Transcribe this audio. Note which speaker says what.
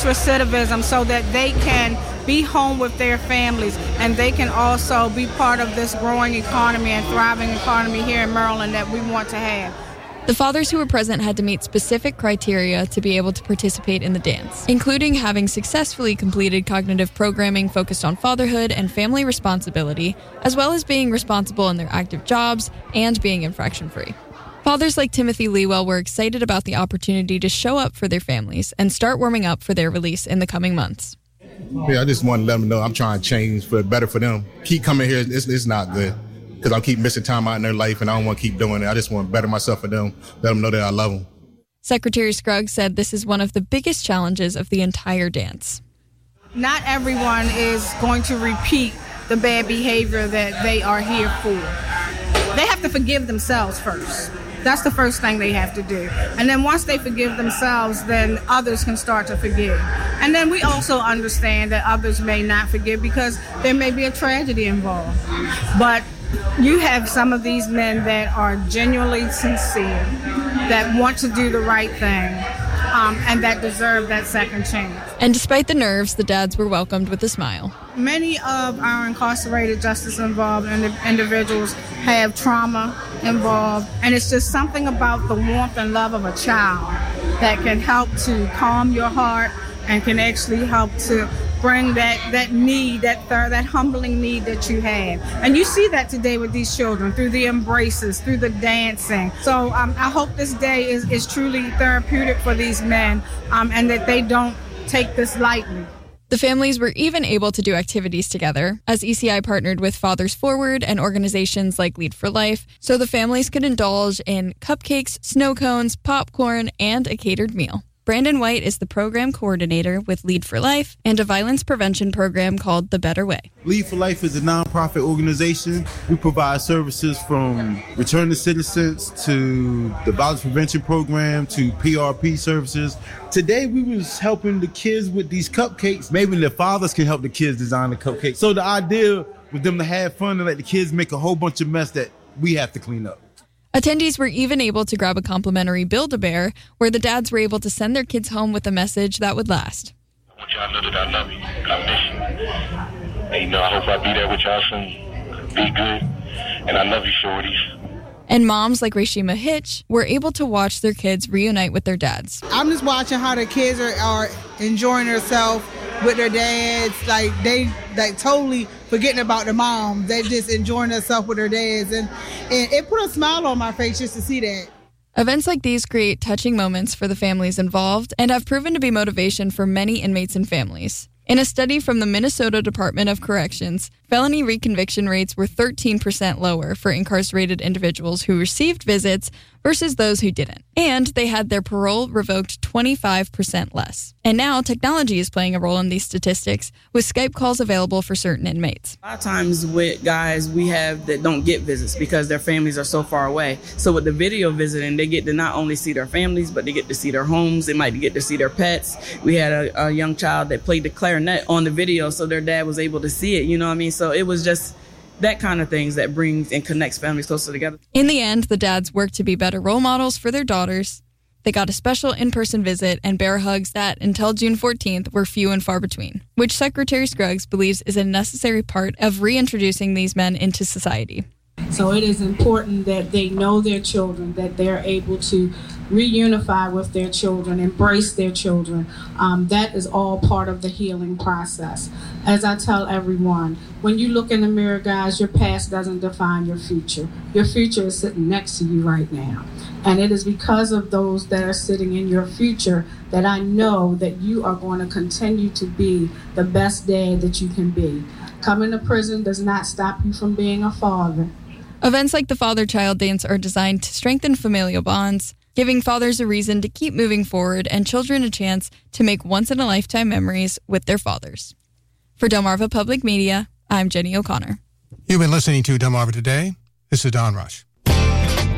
Speaker 1: recidivism so that they can be home with their families and they can also be part of this growing economy and thriving economy here in Maryland that we want to have.
Speaker 2: The fathers who were present had to meet specific criteria to be able to participate in the dance, including having successfully completed cognitive programming focused on fatherhood and family responsibility, as well as being responsible in their active jobs and being infraction-free. Fathers like Timothy Lewell were excited about the opportunity to show up for their families and start warming up for their release in the coming months.
Speaker 3: Yeah, I just want to let them know I'm trying to change for better for them. Keep coming here, it's not good. Because I keep missing time out in their life, and I don't want to keep doing it. I just want to better myself for them, let them know that I love them.
Speaker 2: Secretary Scruggs said this is one of the biggest challenges of the entire dance.
Speaker 1: Not everyone is going to repeat the bad behavior that they are here for. They have to forgive themselves first. That's the first thing they have to do. And then once they forgive themselves, then others can start to forgive. And then we also understand that others may not forgive because there may be a tragedy involved. But you have some of these men that are genuinely sincere, that want to do the right thing, and that deserve that second chance.
Speaker 2: And despite the nerves, the dads were welcomed with a smile.
Speaker 1: Many of our incarcerated justice-involved individuals have trauma involved, and it's just something about the warmth and love of a child that can help to calm your heart and can actually help to bring that need, that humbling need that you have. And you see that today with these children through the embraces, through the dancing. So I hope this day is truly therapeutic for these men and that they don't take this lightly.
Speaker 2: The families were even able to do activities together, as ECI partnered with Fathers Forward and organizations like Lead for Life, so the families could indulge in cupcakes, snow cones, popcorn, and a catered meal. Brandon White is the program coordinator with Lead for Life and a violence prevention program called The Better Way.
Speaker 4: Lead for Life is a nonprofit organization. We provide services from return to citizens to the violence prevention program to PRP services. Today we was helping the kids with these cupcakes. Maybe the fathers can help the kids design the cupcakes. So the idea was them to have fun and let the kids make a whole bunch of mess that we have to clean up.
Speaker 2: Attendees were even able to grab a complimentary Build-A-Bear, where the dads were able to send their kids home with a message that would last.
Speaker 5: I want y'all to know that I love you. I miss you. And, I hope I be there with y'all soon. Be good. And I love you, shorties.
Speaker 2: And moms like Rashima Hitch were able to watch their kids reunite with their dads.
Speaker 6: I'm just watching how the kids are enjoying themselves with their dads. They totally forgetting about the mom. They just enjoying themselves with their dads. And it put a smile on my face just to see that.
Speaker 2: Events like these create touching moments for the families involved and have proven to be motivation for many inmates and families. In a study from the Minnesota Department of Corrections, felony reconviction rates were 13% lower for incarcerated individuals who received visits versus those who didn't. And they had their parole revoked 25% less. And now technology is playing a role in these statistics, with Skype calls available for certain inmates.
Speaker 7: A lot of times with guys we have that don't get visits because their families are so far away. So with the video visiting, they get to not only see their families, but they get to see their homes. They might get to see their pets. We had a young child that played the clarinet on the video, so their dad was able to see it, you know what I mean? So it was just that kind of things that brings and connects families closer together.
Speaker 2: In the end, the dads worked to be better role models for their daughters. They got a special in-person visit and bear hugs that, until June 14th, were few and far between, which Secretary Scruggs believes is a necessary part of reintroducing these men into society.
Speaker 1: So it is important that they know their children, that they're able to reunify with their children, embrace their children. That is all part of the healing process. As I tell everyone, when you look in the mirror, guys, your past doesn't define your future. Your future is sitting next to you right now. And it is because of those that are sitting in your future that I know that you are going to continue to be the best dad that you can be. Coming to prison does not stop you from being a father.
Speaker 2: Events like the Father-Child Dance are designed to strengthen familial bonds, giving fathers a reason to keep moving forward and children a chance to make once-in-a-lifetime memories with their fathers. For Delmarva Public Media, I'm Jenny O'Connor.
Speaker 8: You've been listening to Delmarva Today. This is Don Rush.